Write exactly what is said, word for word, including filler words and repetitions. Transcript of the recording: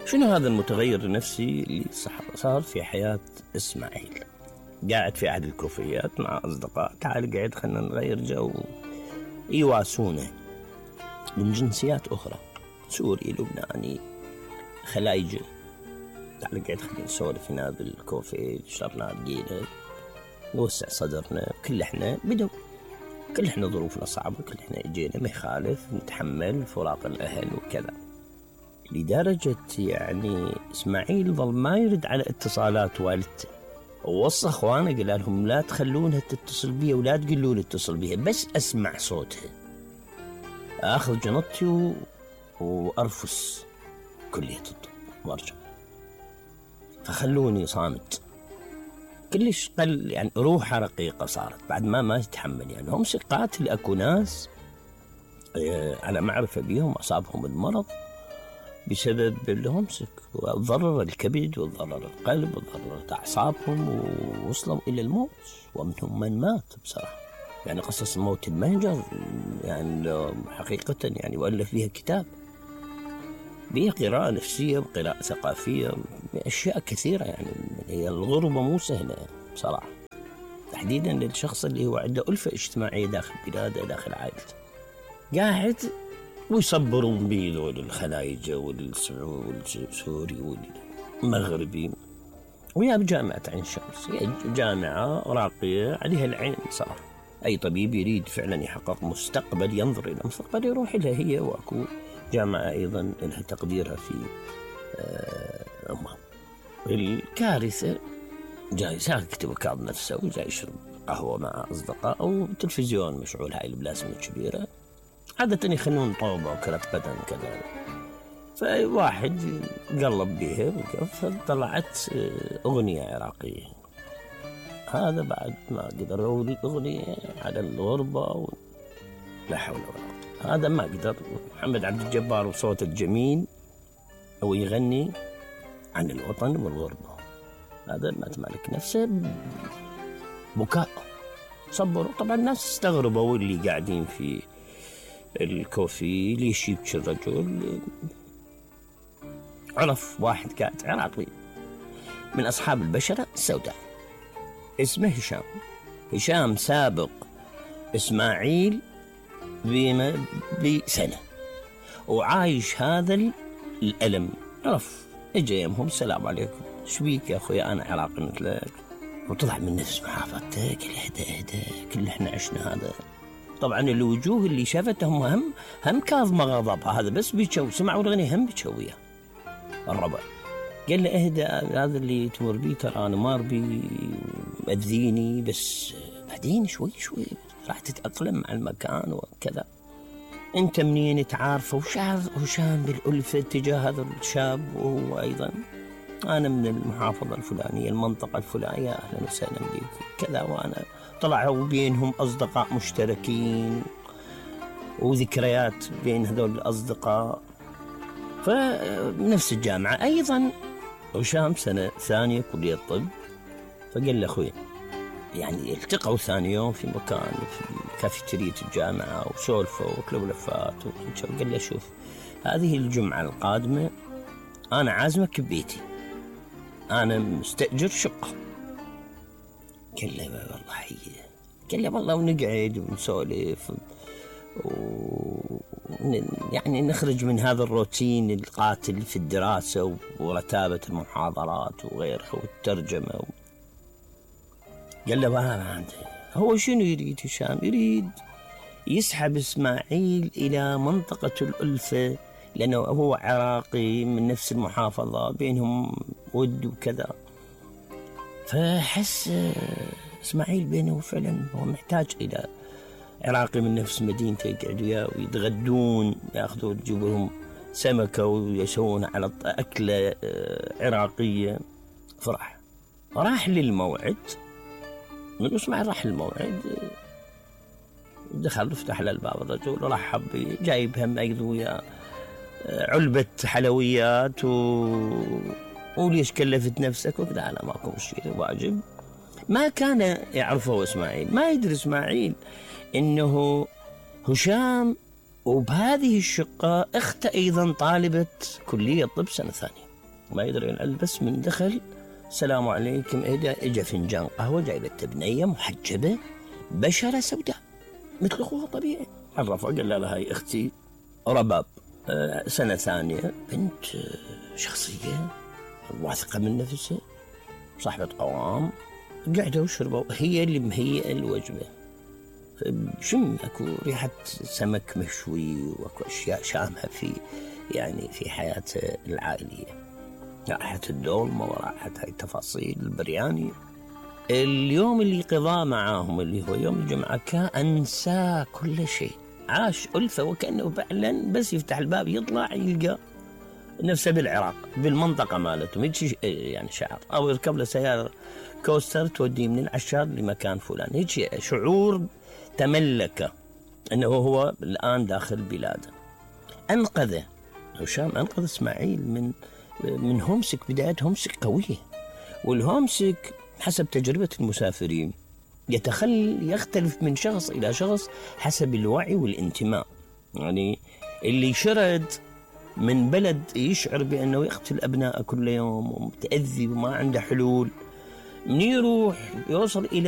شنو هذا المتغير النفسي اللي صار في حياة إسماعيل؟ قاعد في أحد الكوفيات مع أصدقاء، تعال قاعد خلنا نغير جو، يواسونه من جنسيات أخرى، سوري، لبناني، خلايجي. تعال قاعد خلينا نسولف هنا بالكوفي، شربنا بقينا، نوسع صدرنا، كل احنا بدو كل احنا ظروفنا صعبة، كل احنا اجينا، ما يخالف نتحمل فراق الأهل وكذا. لدرجة يعني إسماعيل ظل ما يرد على اتصالات والدته، ووصى اخوانه قال لهم لا تخلونها تتصل بي ولا تقولوا لي اتصل بيها، بس اسمع صوتها. اخذ جنطتي و... وارفس كلية الطب وارجع، فخلوني صامت. كلش قل يعني، روحها رقيقة صارت بعد ما ما تتحمل. يعني هم قاتل، اكو ناس على معرفة بيهم اصابهم المرض بسبب الهومسك، وضرر الكبد وضرر القلب وضرر أعصابهم ووصلوا إلى الموت، ومنهم من مات بصراحة. يعني قصص موت المهجر يعني حقيقة يعني وألف فيها كتاب، بها قراءة نفسية وقراءة ثقافية، أشياء كثيرة. يعني هي الغربة مو سهلة بصراحة، تحديدا للشخص اللي هو عنده ألفة اجتماعية داخل بلاده داخل عائلته، قاعد ويصبرون بيه ذول الخلايجة والسوري والمغربي. ويا بجامعة عين شمس، هي جامعة راقية عليها العين صراحة. أي طبيب يريد فعلا يحقق مستقبل، ينظر إلى مستقبل، يروح لها هي. وأكو جامعة أيضا لها تقديرها في أمها. الكارثة جاي ساكت وكاظم نفسه وجاي يشرب قهوة مع أصدقاء أو تلفزيون مشعول، هاي البلاسم الكبيرة، عادة يخلون طوبة وكرة قدم كذا. فواحد قلب بيها فطلعت أغنية عراقية. هذا بعد ما قدر يقول الأغنية على الغربة و... لا حول ولا قوة. هذا ما قدر. محمد عبد الجبار وصوته الجميل هو يغني عن الوطن والغربة، هذا ما تمالك نفسه بكاء. صبروا. طبعا الناس استغربوا اللي قاعدين في الكوفي ليش يبكي الرجل. عرف واحد قاعد عراقي من أصحاب البشرة السوداء اسمه هشام. هشام سابق إسماعيل بسنة وعايش هذا الألم. عرف اجى يمهم السلام عليكم، شبيك يا أخوي؟ أنا عراقي مثلك. وطلع من نفس محافظته، قال اهدى اهدى، كل احنا عشنا هذا. طبعا الوجوه اللي شافتهم هم هم كاظمة غضبها، هذا بس بيشو سمعوا الأغنية هم بيشويها. الربع قال له اهدى، هذا اللي تمر بي ترى أنا مار بي أذيني، بس بعدين شوي شوي راح تتأقلم مع المكان وكذا. انت منين تعارفه؟ وشاف هشام بالألفة تجاه هذا الشاب، وهو أيضا أنا من المحافظة الفلانية، المنطقة الفلانية، أهلا وسهلا بك كذا. وأنا طلعوا بينهم أصدقاء مشتركين وذكريات بين هذول الأصدقاء. فنفس الجامعة أيضا هشام سنة ثانية كلية طب، فقال له أخوي يعني التقوا ثاني يوم في مكان في كافيترية الجامعة وسولفوا وكلوا لفات. وقال له شوف، هذه الجمعة القادمة أنا عازمك ببيتي، أنا مستأجر شقة. قال له والله هي قال له والله ونقعد ونسولف و... يعني نخرج من هذا الروتين القاتل في الدراسة ورتابة المحاضرات وغيرها والترجمة و... قال له ما عندي. هو شنو يريد هشام؟ يريد يسحب إسماعيل إلى منطقة الألفة، لأنه هو عراقي من نفس المحافظة، بينهم ود وكذا. فحس إسماعيل بينه فعلا هو محتاج إلى عراقي من نفس مدينته يقعدوا وياه ويتغدون، ياخذوا يجيبوا لهم سمكة ويسوون على أكلة عراقية. فرح راح للموعد. من إسماعيل راح للموعد، دخل فتح له الباب الرجل ورحب بي، جايب هم أيضا وياه علبة حلويات و... وليش كلفت نفسك وكذا. لا ماكو مشكلة، واجب. ما كان يعرفه إسماعيل، ما يدري إسماعيل إنه هشام وبهذه الشقة أخت أيضا طالبة كلية طب سنة ثانية. ما يدري العلم، بس من دخل السلام عليكم، إذا إجا فنجان قهوة جايبت بنية محجبة بشرة سوداء مثل أخوها طبيعي. عرفها قال لها هاي أختي رباب، أه سنة ثانية، بنت أه شخصية واثقة من نفسها، صاحبة قوام، قعدوا وشربوا، هي اللي مهيئة الوجبة. شم اكو ريحة سمك مشوي واكو اشياء شامها في يعني في حياته العائلية، رائحة الدولمة ورائحة هاي التفاصيل البرياني. اليوم اللي قضاه معاهم اللي هو يوم الجمعة كان أنسى كل شيء، عاش ألفة وكأنه فعلا بس يفتح الباب يطلع يلقى نفسه بالعراق بالمنطقة مالتهم، هيك يعني شعر، أو يركب له سيارة كوستر توديه من العشار لمكان فلان، هيك شعور تملكه أنه هو الآن داخل بلاده. أنقذه هشام، أنقذ إسماعيل من من هومسك، بداية هومسك قوية، والهومسك حسب تجربة المسافرين يتخل يختلف من شخص إلى شخص حسب الوعي والانتماء. يعني اللي شرد من بلد يشعر بأنه يقتل أبناءه كل يوم ومتأذي وما عنده حلول، من يروح يوصل إلى